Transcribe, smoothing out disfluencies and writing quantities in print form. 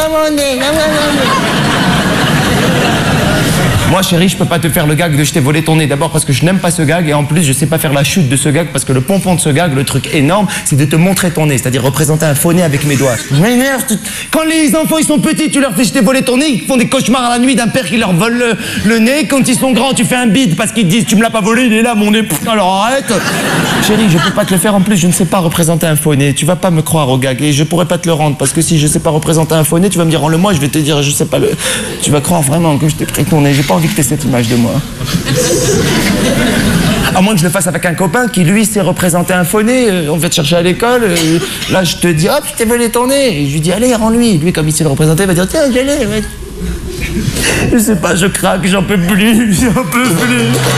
mon nez, dans mon nez. Moi, chérie, je peux pas te faire le gag de je t'ai volé ton nez. D'abord parce que je n'aime pas ce gag et en plus, je sais pas faire la chute de ce gag parce que le pompon de ce gag, le truc énorme, c'est de te montrer ton nez, c'est-à-dire représenter un faux nez avec mes doigts. Je m'énerve. Quand les enfants ils sont petits, tu leur fais je t'ai volé ton nez, ils font des cauchemars à la nuit d'un père qui leur vole le nez. Quand ils sont grands, tu fais un bide parce qu'ils te disent tu me l'as pas volé, il est là mon nez. Alors arrête. Chérie, je peux pas te le faire. En plus, je ne sais pas représenter un faux nez. Tu vas pas me croire au gag et je pourrais pas te le rendre parce que si je sais pas représenter un faux nez, tu vas me dire rends-le-moi, je vais te dire je sais pas le. Tu vas croire vraiment que je t'ai pris ton nez. J'ai pas envie que t'aies cette image de moi. À moins que je le fasse avec un copain qui, lui, sait représenter un faux nez. On va te chercher à l'école. Là, je te dis, hop, je t'ai volé ton nez. Et je lui dis, allez, rends-lui. Lui, comme il sait le représenter, il va dire, tiens, je l'ai. Ouais. Je sais pas, je craque, j'en peux plus.